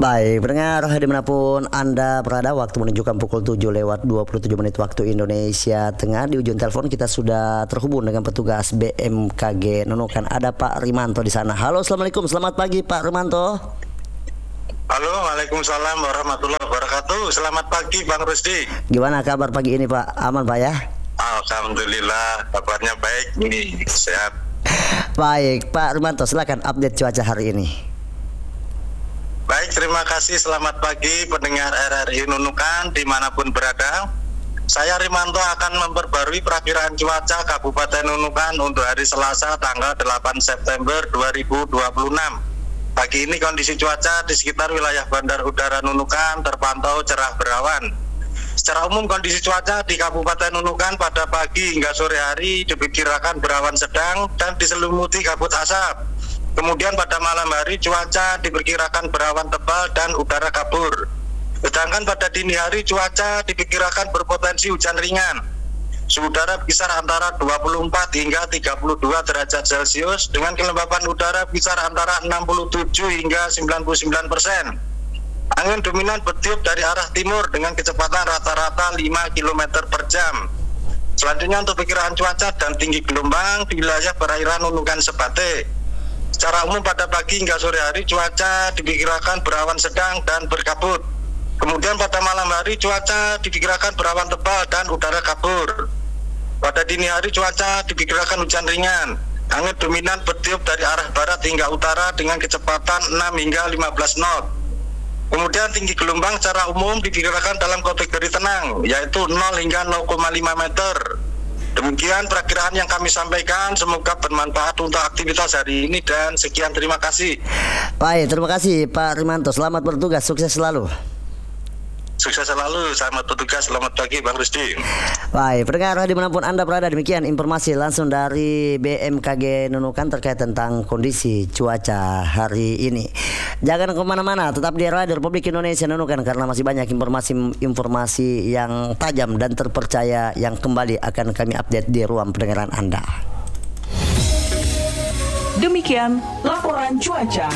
Baik, pendengar dimanapun Anda berada, waktu menunjukkan pukul 7:27 waktu Indonesia Tengah. Di ujung telepon kita sudah terhubung dengan petugas BMKG Nunukan. Ada Pak Rimanto di sana. Halo, assalamualaikum, selamat pagi Pak Rimanto. Halo, waalaikumsalam warahmatullahi wabarakatuh. Selamat pagi Bang Rusdi. Gimana kabar pagi ini Pak? Aman Pak ya? Alhamdulillah, kabarnya baik, ini sehat. Baik, Pak Rimanto, silakan update cuaca hari ini. Baik, terima kasih. Selamat pagi pendengar RRI Nunukan dimanapun berada. Saya Rimanto akan memperbarui perakiraan cuaca Kabupaten Nunukan untuk hari Selasa tanggal 8 September 2026. Pagi ini kondisi cuaca di sekitar wilayah Bandar Udara Nunukan terpantau cerah berawan. Secara umum kondisi cuaca di Kabupaten Nunukan pada pagi hingga sore hari diperkirakan berawan sedang dan diselimuti kabut asap. Kemudian pada malam hari cuaca diperkirakan berawan tebal dan udara kabur. Sedangkan pada dini hari cuaca diperkirakan berpotensi hujan ringan. Suhu udara berkisar antara 24 hingga 32 derajat Celcius dengan kelembapan udara berkisar antara 67 hingga 99%. Angin dominan bertiup dari arah timur dengan kecepatan rata-rata 5 km per jam. Selanjutnya untuk perkiraan cuaca dan tinggi gelombang di wilayah perairan Nunukan Sebate. Secara umum pada pagi hingga sore hari cuaca diperkirakan berawan sedang dan berkabut. Kemudian pada malam hari cuaca diperkirakan berawan tebal dan udara kabur. Pada dini hari cuaca diperkirakan hujan ringan. Angin dominan bertiup dari arah barat hingga utara dengan kecepatan 6 hingga 15 knot. Kemudian tinggi gelombang secara umum diperkirakan dalam kategori tenang, yaitu 0 hingga 0,5 meter. Demikian perakiraan yang kami sampaikan, semoga bermanfaat untuk aktivitas hari ini dan sekian, terima kasih. Baik, terima kasih Pak Rimanto, selamat bertugas, sukses selalu. Sukses selalu, selamat bertugas, selamat pagi Bang Rusdi. Baik, pendengar dimanapun Anda berada, demikian informasi langsung dari BMKG Nunukan terkait tentang kondisi cuaca hari ini. Jangan kemana-mana, tetap di Radio Republik Indonesia Nunukan karena masih banyak informasi yang tajam dan terpercaya yang kembali akan kami update di ruang pendengaran Anda. Demikian laporan cuaca.